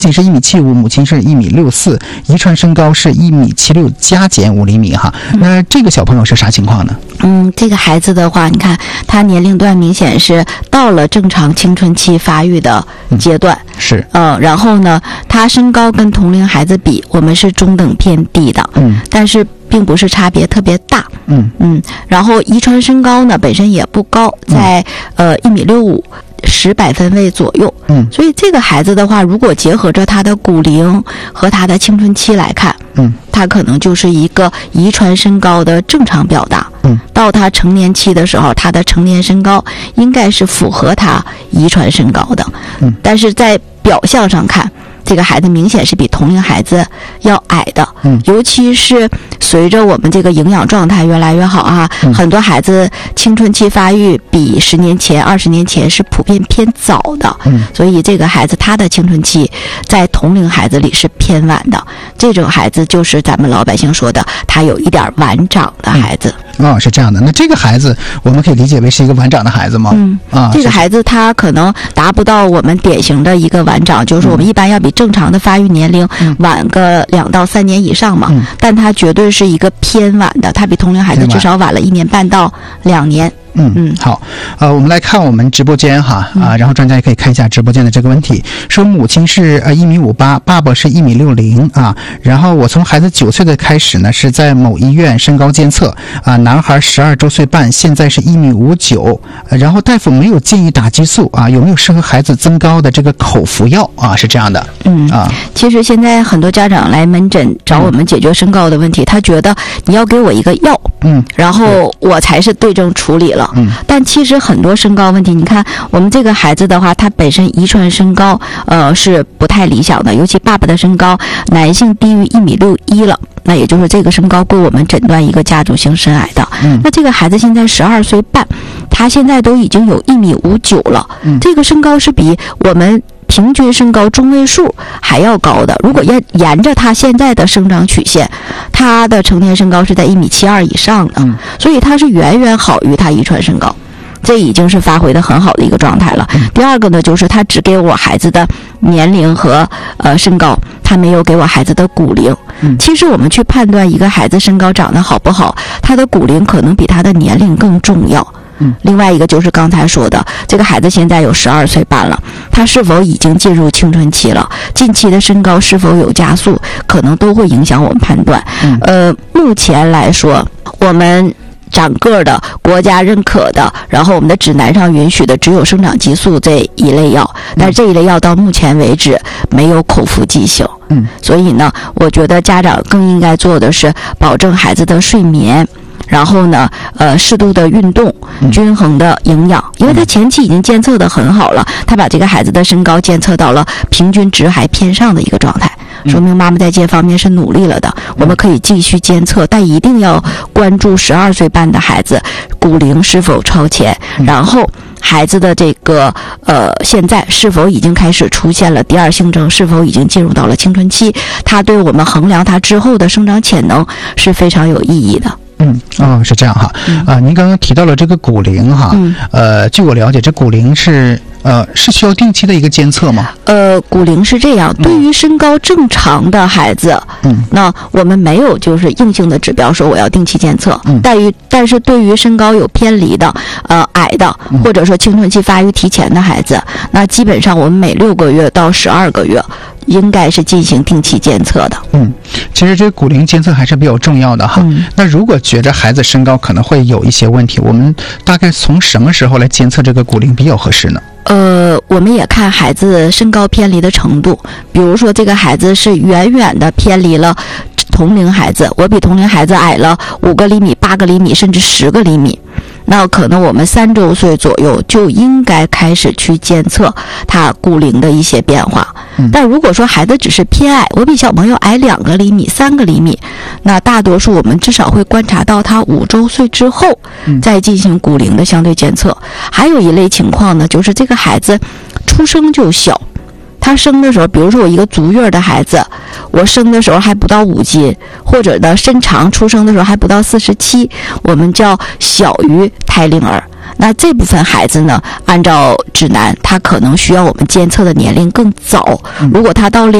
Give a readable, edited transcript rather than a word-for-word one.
仅是1.75米，母亲是1.64米，遗传身高是1.76米加减5厘米哈。那这个小朋友是啥情况呢？ 这个孩子的话，你看他年龄段明显是到了正常青春期发育的阶段， 是然后呢，他身高跟同龄孩子比，我们是中等偏低的，但是并不是差别特别大，然后遗传身高呢本身也不高，在1.65米。10百分位左右，所以这个孩子的话，如果结合着他的骨龄和他的青春期来看，他可能就是一个遗传身高的正常表达。到他成年期的时候，他的成年身高应该是符合他遗传身高的，但是在表象上看，这个孩子明显是比同龄孩子要矮的，尤其是随着我们这个营养状态越来越好啊，很多孩子青春期发育比10年前、20年前是普遍偏早的，所以这个孩子他的青春期在同龄孩子里是偏晚的，这种孩子就是咱们老百姓说的他有一点晚长的孩子。 是这样的。那这个孩子我们可以理解为是一个晚长的孩子吗？ 这个孩子他可能达不到我们典型的一个晚长，就是我们一般要比正常的发育年龄晚个2到3年以上嘛，但他绝对是一个偏晚的，他比同龄孩子至少晚了1年半到2年。 好，我们来看我们直播间哈然后专家也可以看一下直播间的这个问题，说母亲是1.58米，爸爸是1.60米然后我从孩子9岁的开始呢，是在某医院身高监测男孩12周岁半，现在是1.59米，然后大夫没有建议打激素有没有适合孩子增高的这个口服药是这样的。 其实现在很多家长来门诊找我们解决身高的问题，他觉得你要给我一个药，然后我才是对症处理了。但其实很多身高问题，你看我们这个孩子的话，他本身遗传身高是不太理想的，尤其爸爸的身高男性低于1.61米了，那也就是这个身高归我们诊断一个家族性深癌的。那这个孩子现在12岁半，他现在都已经有1.59米了，这个身高是比我们平均身高中位数还要高的。如果要沿着他现在的生长曲线，他的成年身高是在1.72米以上的，所以他是远远好于他遗传身高，这已经是发挥的很好的一个状态了。第二个呢，就是他只给我孩子的年龄和身高，他没有给我孩子的骨龄。其实我们去判断一个孩子身高长得好不好，他的骨龄可能比他的年龄更重要。另外一个就是刚才说的，这个孩子现在有12岁半了，他是否已经进入青春期了，近期的身高是否有加速，可能都会影响我们判断。目前来说，我们长个的国家认可的，然后我们的指南上允许的只有生长激素这一类药，但是这一类药到目前为止没有口服剂型。所以呢，我觉得家长更应该做的是保证孩子的睡眠，然后呢适度的运动，均衡的营养，因为他前期已经监测的很好了，他把这个孩子的身高监测到了平均值还偏上的一个状态，说明妈妈在这方面是努力了的。我们可以继续监测，但一定要关注12岁半的孩子骨龄是否超前，然后孩子的这个现在是否已经开始出现了第二性征，是否已经进入到了青春期，它对我们衡量他之后的生长潜能是非常有意义的。 是这样哈。您刚刚提到了这个骨龄哈，据我了解，这骨龄是需要定期的一个监测吗？ 骨龄是这样，对于身高正常的孩子，那我们没有就是硬性的指标说我要定期监测，但是对于身高有偏离的，矮的，或者说青春期发育提前的孩子，那基本上我们每6个月到12个月应该是进行定期监测的。 其实这个骨龄监测还是比较重要的哈。那如果觉着孩子身高可能会有一些问题，我们大概从什么时候来监测这个骨龄比较合适呢？ 我们也看孩子身高偏离的程度，比如说这个孩子是远远的偏离了同龄孩子，我比同龄孩子矮了5个厘米、8个厘米，甚至10个厘米，那可能我们3周岁左右就应该开始去监测他骨龄的一些变化。但如果说孩子只是偏矮，我比小朋友矮2个厘米、3个厘米，那大多数我们至少会观察到他5周岁之后再进行骨龄的相对监测。还有一类情况呢，就是这个孩子出生就小，他生的时候，比如说我一个足月的孩子， 我生的时候还不到5斤，或者呢身长出生的时候还不到47，我们叫小于胎龄儿。那这部分孩子呢，按照指南，他可能需要我们监测的年龄更早。如果他到